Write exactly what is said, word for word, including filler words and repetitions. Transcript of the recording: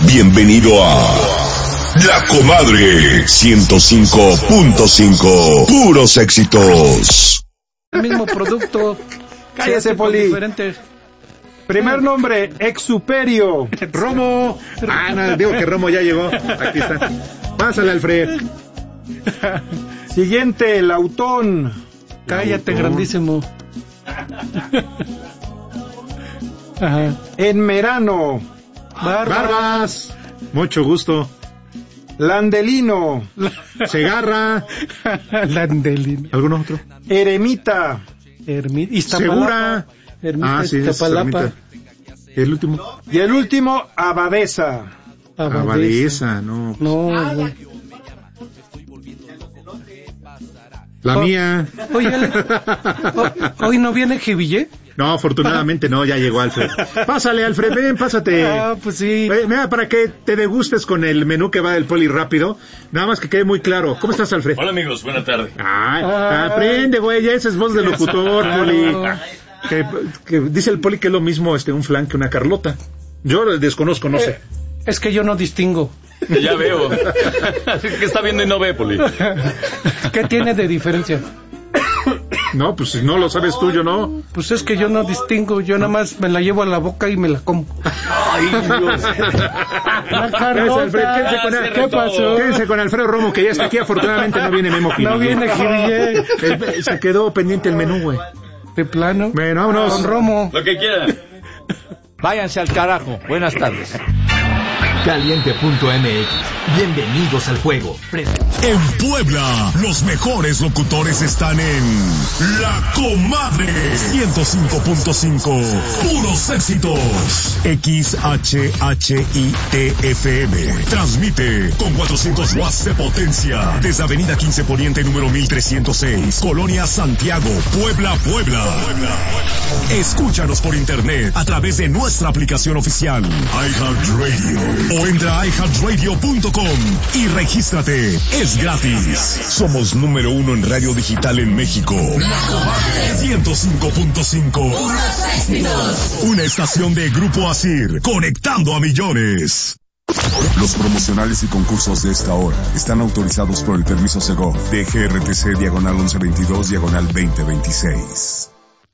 Bienvenido a La Comadre ciento cinco punto cinco. Puros éxitos. El mismo producto. Cállese, Poli. Diferente. Primer nombre, Exuperio. Romo. Ah, no, digo que Romo ya llegó. Aquí está. Pásale, Alfred. Siguiente, Lautón. Cállate, grandísimo. Ajá. Enmerano. Barbas. Barbas. Mucho gusto. Landelino. Segarra. Landelino. ¿Algún otro? Eremita. Ermita. Segura. Ermita. Ah, sí, es Iztapalapa. Ermita. El último. Y el último, Abadesa. Abadesa. Abadesa, no. No, güey. La Oh, mía. Oye, Ale, oh, ¿hoy no viene Jiville? No, afortunadamente no, ya llegó Alfred. Pásale, Alfred, ven, pásate. Ah, pues sí. Eh, mira, para que te degustes con el menú que va del Poli rápido, nada más que quede muy claro. ¿Cómo estás, Alfred? Hola amigos, buena tarde. Ay, Ay. aprende, güey, ya esa es voz de locutor, Poli. Claro. Que, que dice el Poli que es lo mismo este un flan que una Carlota. Yo desconozco, no sé. Eh, es que yo no distingo. Ya veo. ¿Qué está viendo y no ve, Poli? ¿Qué tiene de diferencia? No, pues si no lo sabes tú, yo no. Pues es que yo no distingo, yo nada más me la llevo a la boca y me la como. Ay, Dios. La Quédense, Alfred, quédense con, Ya, Al- ¿qué pasó? quédense con Alfredo Romo, que ya está aquí. Afortunadamente no viene Memo No viene Jiville. El- Se quedó pendiente el menú, güey. De plano. Bueno, vámonos. Con Romo. Lo que quieran. Váyanse al carajo. Buenas tardes. Caliente punto m x. Bienvenidos al juego. En Puebla, los mejores locutores están en La Comadre ciento cinco punto cinco. Puros éxitos. X H H I T F M. Transmite con cuatrocientos watts de potencia desde Avenida quince Poniente número mil trescientos seis, Colonia Santiago, Puebla, Puebla. Escúchanos por internet a través de nuestra aplicación oficial iHeartRadio o entra a i heart radio punto com y regístrate. Es gratis. Somos número uno en radio digital en México. La Comadre ciento cinco punto cinco. Una estación de Grupo Asir, conectando a millones. Los promocionales y concursos de esta hora están autorizados por el permiso Segov de G R T C diagonal once veintidós diagonal veinte veintiséis.